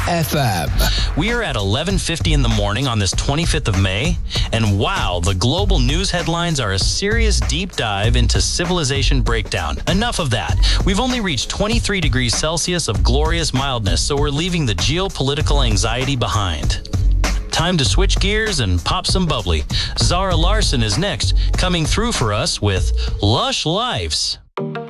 FM. We are at 11:50 in the morning on this 25th of May, and wow, the global news headlines are a serious deep dive into civilization breakdown. Enough of that. We've only reached 23 degrees Celsius of glorious mildness, so we're leaving the geopolitical anxiety behind. Time to switch gears and pop some bubbly. Zara Larson is next, coming through for us with Lush Lives.